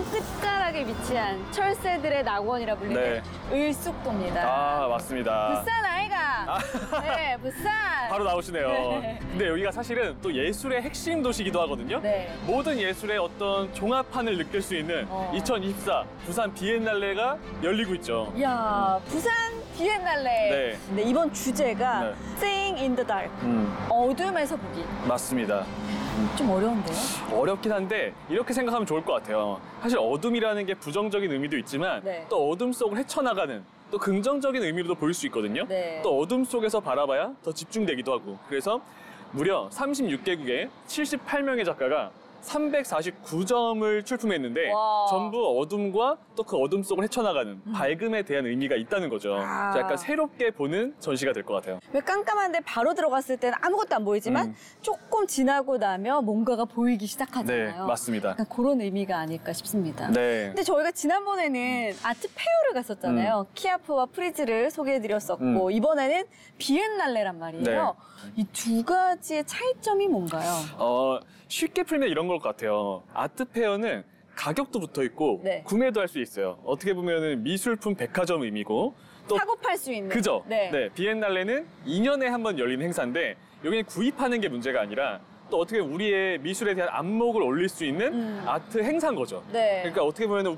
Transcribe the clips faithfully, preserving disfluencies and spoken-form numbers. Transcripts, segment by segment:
끝자락에 위치한 철새들의 낙원이라 불리는 네. 을숙도입니다. 아, 맞습니다. 부산 아이가. 네, 부산. 바로 나오시네요. 네. 근데 여기가 사실은 또 예술의 핵심 도시이기도 하거든요. 네. 모든 예술의 어떤 종합판을 느낄 수 있는 어. 이천이십사 부산 비엔날레가 열리고 있죠. 야, 부산 비엔날레. 네. 근데 이번 주제가 네. Seeing in the Dark. 음, 어둠에서 보기. 맞습니다. 좀 어려운데요? 어렵긴 한데 이렇게 생각하면 좋을 것 같아요. 사실 어둠이라는 게 부정적인 의미도 있지만 네. 또 어둠 속을 헤쳐나가는 또 긍정적인 의미로도 보일 수 있거든요. 네. 또 어둠 속에서 바라봐야 더 집중되기도 하고 그래서 무려 삼십육 개국에 칠십팔 명의 작가가 삼백사십구 점을 출품했는데 와. 전부 어둠과 또 그 어둠 속을 헤쳐나가는 밝음에 대한 의미가 있다는 거죠. 아. 그래서 약간 새롭게 보는 전시가 될 것 같아요. 왜 깜깜한데 바로 들어갔을 때는 아무것도 안 보이지만 음. 조금 지나고 나면 뭔가가 보이기 네, 시작하잖아요. 맞습니다. 약간 그런 의미가 아닐까 싶습니다. 네. 근데 저희가 지난번에는 아트 페어를 갔었잖아요. 키아프와 프리즈를 소개해드렸었고 음. 이번에는 비엔날레란 말이에요. 이 두 가지의 차이점이 뭔가요? 어, 쉽게 풀면 이런 걸 것 같아요. 아트페어는 가격도 붙어 있고 네. 구매도 할 수 있어요. 어떻게 보면은 미술품 백화점 의미고 또 사고 팔 수 있는. 그죠? 네. 비엔날레는 이 년에 한 번 열리는 행사인데 여기는 구입하는 게 문제가 아니라 또 어떻게 우리의 미술에 대한 안목을 올릴 수 있는 음. 아트 행사인 거죠. 네. 그러니까 어떻게 보면은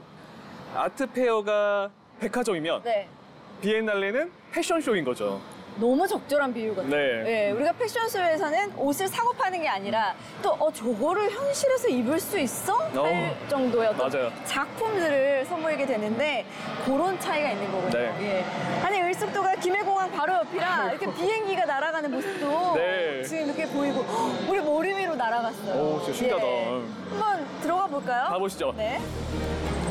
아트페어가 백화점이면 네. 비엔날레는 패션쇼인 거죠. 너무 적절한 비유 같아요. 네. 네, 우리가 패션쇼에서는 옷을 사고 파는 게 아니라 또 어, 저거를 현실에서 입을 수 있어? 할 어, 정도의 어떤 맞아요. 작품들을 선보이게 되는데 그런 차이가 있는 거거든요. 네. 예. 아니 을숙도가 김해공항 바로 옆이라 이렇게 비행기가 날아가는 모습도 네. 지금 이렇게 보이고 헉, 우리 머리 위로 날아갔어요. 오, 진짜 신기하다. 예. 한번 들어가 볼까요? 가보시죠. 네.